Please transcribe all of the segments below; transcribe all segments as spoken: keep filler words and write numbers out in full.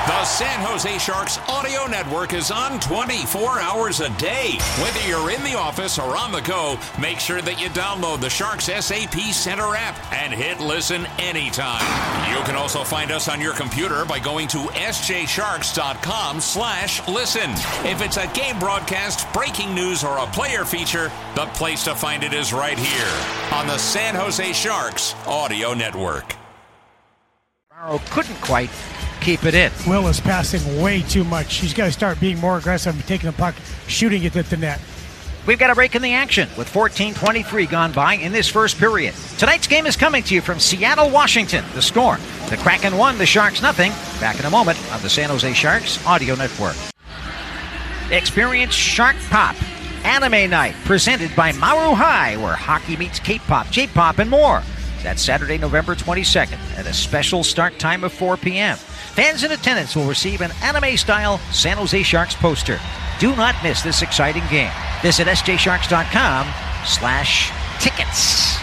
The San Jose Sharks audio network is on twenty-four hours a day. Whether you're in the office or on the go, make sure that you download the Sharks S A P Center app and hit listen anytime. You can also find us on your computer by going to s j sharks dot com slash listen. If it's a game broadcast, breaking news, or a player feature, the place to find it is right here on the San Jose Sharks audio network. Morrow couldn't quite keep it in. Will is passing way too much. He's got to start being more aggressive and taking the puck, shooting it at the net. We've got a break in the action with fourteen twenty-three gone by in this first period. Tonight's game is coming to you from Seattle, Washington. The score, the Kraken one, the Sharks nothing. Back in a moment on the San Jose Sharks audio network. Experience Shark Pop Anime Night presented by Maru High, where hockey meets K-pop, J-pop, and more. That's Saturday, November twenty-second at a special start time of four p.m. Fans in attendance will receive an anime-style San Jose Sharks poster. Do not miss this exciting game. Visit s j sharks dot com slash tickets.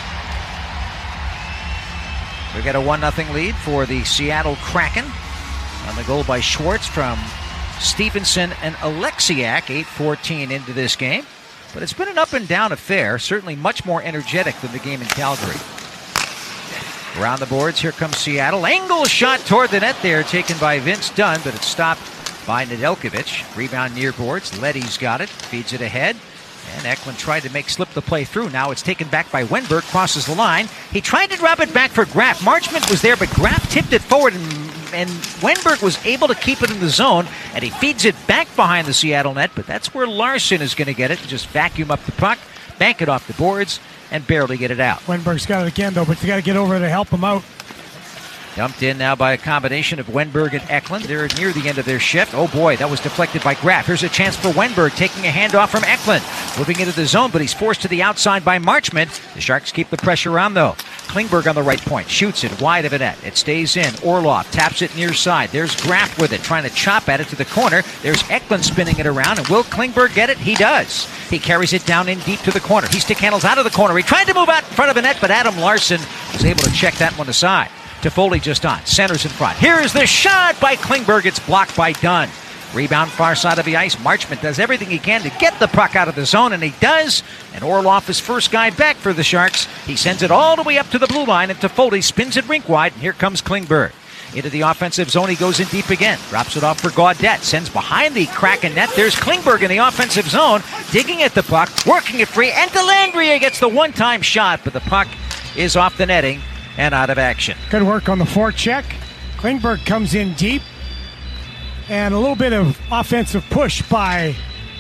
We've got a one nothing lead for the Seattle Kraken. On the goal by Schwartz from Stevenson and Alexiak, eight fourteen into this game. But it's been an up-and-down affair, certainly much more energetic than the game in Calgary. Around the boards, here comes Seattle. Angle shot toward the net there, taken by Vince Dunn, but it's stopped by Nedeljkovic. Rebound near boards. Leddy's got it, feeds it ahead. And Eklund tried to make slip the play through. Now it's taken back by Wenberg, crosses the line. He tried to drop it back for Graf. Marchment was there, but Graf tipped it forward, and, and Wenberg was able to keep it in the zone, and he feeds it back behind the Seattle net, but that's where Larson is going to get it, just vacuum up the puck, bank it off the boards, and barely get it out. Wenberg's got it again, though, but you got to get over to help him out. Dumped in now by a combination of Wenberg and Eklund. They're near the end of their shift. Oh boy, that was deflected by Graf. Here's a chance for Wenberg, taking a handoff from Eklund. Moving into the zone, but he's forced to the outside by Marchment. The Sharks keep the pressure on, though. Klingberg on the right point, shoots it wide of the net. It stays in. Orlov taps it near side. There's Graf with it, trying to chop at it to the corner. There's Eklund spinning it around, and will Klingberg get it? He does. He carries it down in deep to the corner. He stick handles out of the corner. He tried to move out in front of the net, but Adam Larson was able to check that one aside. Toffoli just on, centers in front. Here's the shot by Klingberg. It's blocked by Dunn. Rebound far side of the ice. Marchment does everything he can to get the puck out of the zone, and he does. And Orlov is first guy back for the Sharks. He sends it all the way up to the blue line, and Toffoli spins it rink wide, and here comes Klingberg. Into the offensive zone, he goes in deep again. Drops it off for Gaudette. Sends behind the Kraken net. There's Klingberg in the offensive zone, digging at the puck, working it free, and Dellandrea gets the one-time shot, but the puck is off the netting and out of action. Good work on the forecheck. Klingberg comes in deep. And a little bit of offensive push by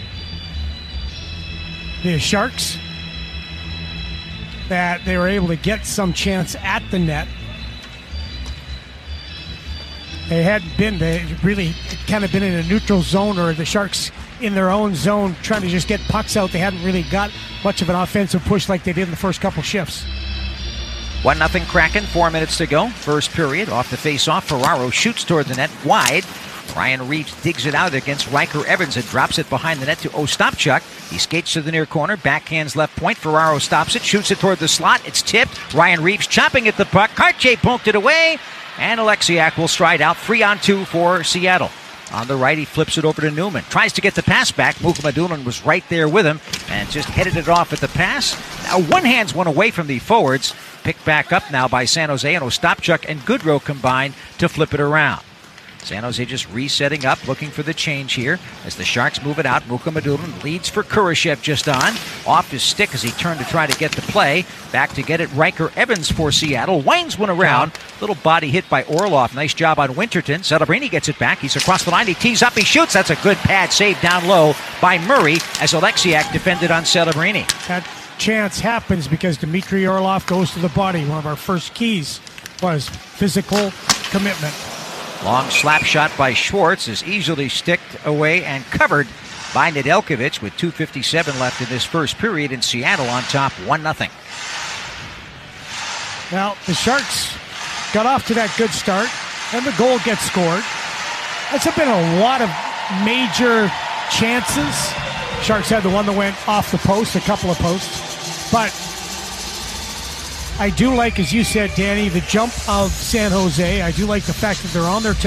the Sharks, that they were able to get some chance at the net. They hadn't been, they really kind of been in a neutral zone, or the Sharks in their own zone trying to just get pucks out. They hadn't really got much of an offensive push like they did in the first couple shifts. one nothing Kraken, four minutes to go. First period, off the face-off. Ferraro shoots toward the net, wide. Ryan Reeves digs it out against Riker Evans and drops it behind the net to Ostapchuk. He skates to the near corner, backhands left point. Ferraro stops it, shoots it toward the slot. It's tipped. Ryan Reeves chopping at the puck. Cartier poked it away, and Alexiak will stride out. Three on two for Seattle. On the right, he flips it over to Newman. Tries to get the pass back. Mukhamadullin was right there with him and just headed it off at the pass. Now one hands one away from the forwards. Picked back up now by San Jose, and Ostapchuk and Goodrow combined to flip it around. San Jose just resetting up, looking for the change here. As the Sharks move it out, Mukhamadullin leads for Kurashev just on. Off his stick as he turned to try to get the play. Back to get it, Riker Evans for Seattle. Winds one around. Little body hit by Orlov. Nice job on Winterton. Celebrini gets it back. He's across the line. He tees up. He shoots. That's a good pad save down low by Murray as Alexiak defended on Celebrini. That chance happens because Dmitry Orlov goes to the body. One of our first keys was physical commitment. Long slap shot by Schwartz is easily sticked away and covered by Nedeljkovic with two fifty-seven left in this first period, in Seattle on top one nothing. Now, the Sharks got off to that good start, and the goal gets scored. That's been a lot of major chances. Sharks had the one that went off the post, a couple of posts. But I do like, as you said, Danny, the jump of San Jose. I do like the fact that they're on their toes.